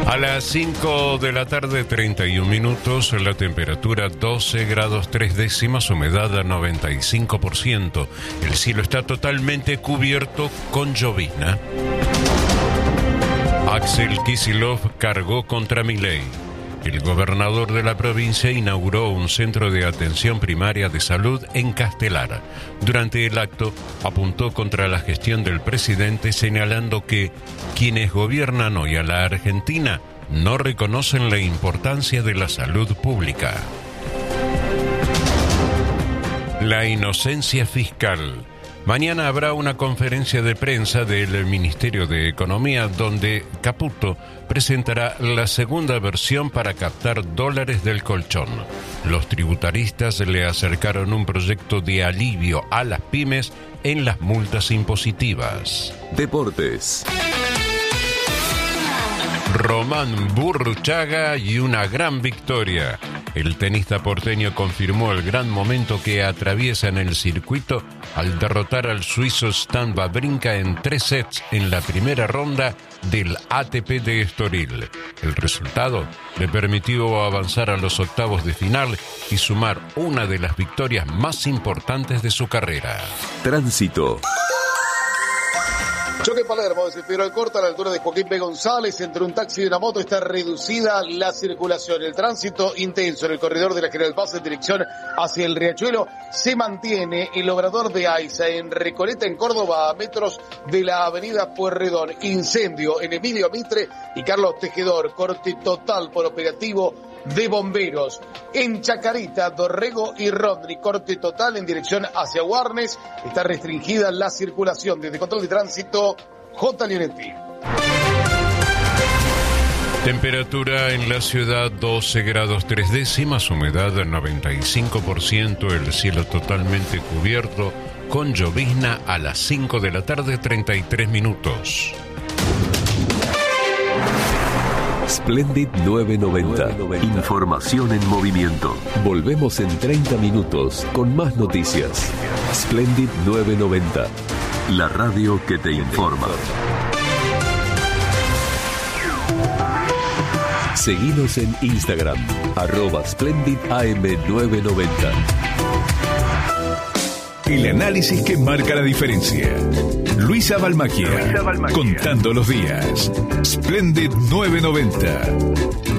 A las 5 de la tarde, 31 minutos, la temperatura 12 grados 3 décimas, humedad a 95%. El cielo está totalmente cubierto con llovizna. Axel Kicillof cargó contra Milei. El gobernador de la provincia inauguró un centro de atención primaria de salud en Castelar. Durante el acto, apuntó contra la gestión del presidente, señalando que quienes gobiernan hoy a la Argentina no reconocen la importancia de la salud pública. La inocencia fiscal. Mañana habrá una conferencia de prensa del Ministerio de Economía donde Caputo presentará la segunda versión para captar dólares del colchón. Los tributaristas le acercaron un proyecto de alivio a las pymes en las multas impositivas. Deportes. Román Burruchaga y una gran victoria. El tenista porteño confirmó el gran momento que atraviesa en el circuito al derrotar al suizo Stan Wawrinka en 3 sets en la primera ronda del ATP de Estoril. El resultado le permitió avanzar a los octavos de final y sumar una de las victorias más importantes de su carrera. Tránsito. Choque Palermo, desde Figueroa Corta a la altura de Joaquín P. González, entre un taxi y una moto está reducida la circulación. El tránsito intenso en el corredor de la General Paz en dirección hacia el Riachuelo se mantiene. El obrador de AISA en Recoleta, en Córdoba, a metros de la avenida Pueyrredón. Incendio en Emilio Mitre y Carlos Tejedor, corte total por operativo de bomberos. En Chacarita, Dorrego y Rodri, corte total en dirección hacia Warnes. Está restringida la circulación. Desde Control de Tránsito, J. Lionetti. Temperatura en la ciudad 12 grados 3 décimas, humedad 95%, el cielo totalmente cubierto, con llovizna a las 5 de la tarde, 33 minutos. Splendid 990. Información en movimiento. Volvemos en 30 minutos con más noticias. Splendid 990. La radio que te informa. Seguinos en Instagram, @SplendidAM990. El análisis que marca la diferencia. Luisa Balmacchia, contando los días. Splendid 990.